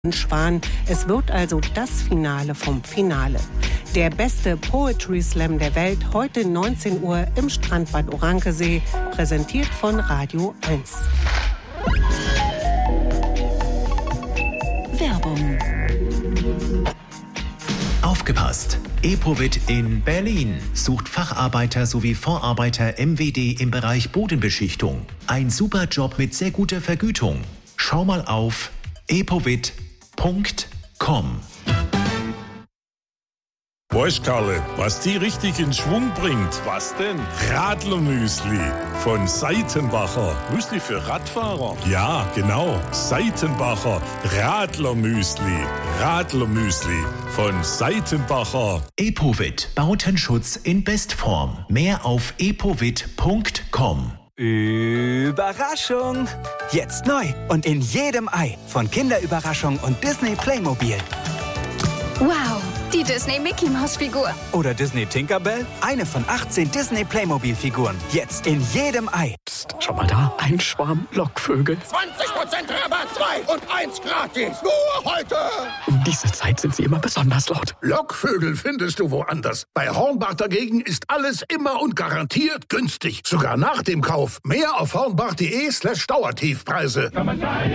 Schwan. Es wird also das Finale vom Finale. Der beste Poetry Slam der Welt, heute 19 Uhr im Strandbad Orankesee, präsentiert von Radio 1. Werbung. Aufgepasst! Epovit in Berlin sucht Facharbeiter sowie Vorarbeiter MWD im Bereich Bodenbeschichtung. Ein super Job mit sehr guter Vergütung. Schau mal auf epovit.com. Weißt, Karle, was die richtig in Schwung bringt? Was denn? Radlermüsli von Seitenbacher. Müsli für Radfahrer? Ja, genau. Seitenbacher Radlermüsli. Radlermüsli von Seitenbacher. Epovit. Bautenschutz in Bestform. Mehr auf epovit.com. Überraschung! Jetzt neu und in jedem Ei von Kinderüberraschung und Disney Playmobil. Wow, die Disney Mickey Maus Figur. Oder Disney Tinkerbell, eine von 18 Disney Playmobil Figuren. Jetzt in jedem Ei. Psst, schau mal da, ein Schwarm Lockvögel. 20% Rabatt, 2 und 1 gratis. Nur heute. Um diese Zeit sind sie immer besonders laut. Lockvögel findest du woanders. Bei Hornbach dagegen ist alles immer und garantiert günstig. Sogar nach dem Kauf. Mehr auf hornbach.de/Dauertiefpreise.